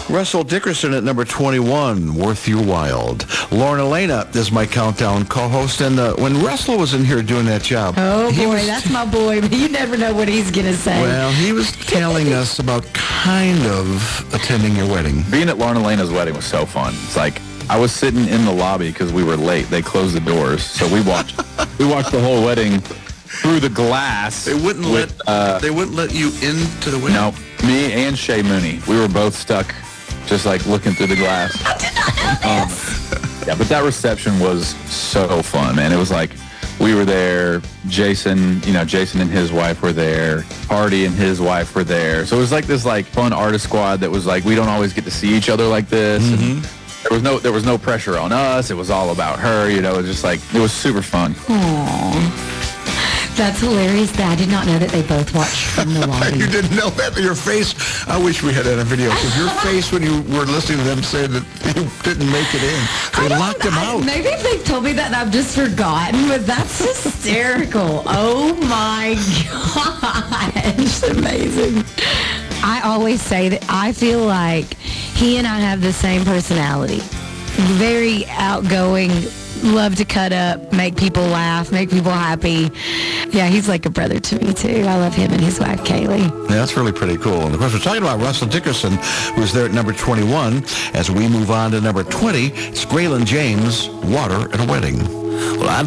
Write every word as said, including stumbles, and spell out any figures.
Russell Dickerson at number twenty-one, Worth Your While. Lauren Elena is my countdown co-host, and uh, when Russell was in here doing that job... Oh, he boy, was that's my boy, but you never know what he's going to say. Well, he was telling us about kind of attending your wedding. Being at Lauren Elena's wedding was so fun. It's like, I was sitting in the lobby because we were late. They closed the doors, so we watched we watched the whole wedding through the glass. They wouldn't with, let uh, they wouldn't let you into the wedding. No, me and Shay Mooney, we were both stuck, just like looking through the glass. I did not know this. Um, yeah, but that reception was so fun, man. It was like we were there. Jason, you know, Jason and his wife were there. Hardy and his wife were there. So it was like this like fun artist squad that was like, we don't always get to see each other like this. Mm-hmm. And there was no there was no pressure on us. It was all about her. You know, it was just like it was super fun. Aww. That's hilarious. That I did not know that they both watched from the lobby. You didn't know that? Your face, I wish we had that on video, because your face when you were listening to them say that you didn't make it in. They locked him out. Maybe they told me that and I've just forgotten, but that's hysterical. Oh my gosh. Amazing. I always say that I feel like he and I have the same personality. Very outgoing, love to cut up, make people laugh, make people happy. Yeah, he's like a brother to me, too. I love him and his wife, Kaylee. Yeah, that's really pretty cool. And, of course, we're talking about Russell Dickerson, who's there at number twenty-one. As we move on to number twenty, it's Graylin James, Water at a Wedding. Well, I've